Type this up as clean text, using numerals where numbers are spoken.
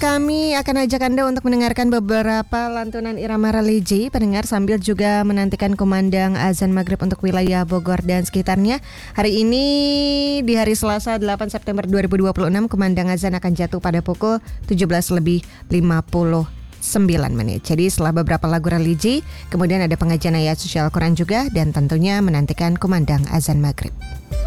kami akan ajak Anda untuk mendengarkan beberapa lantunan irama religi pendengar sambil juga menantikan kumandang azan maghrib untuk wilayah Bogor dan sekitarnya. Hari ini di hari Selasa 8 September 2026 kumandang azan akan jatuh pada pukul 17:59. Jadi setelah beberapa lagu religi, kemudian ada pengajian ayat suci Al-Quran juga dan tentunya menantikan kumandang azan maghrib.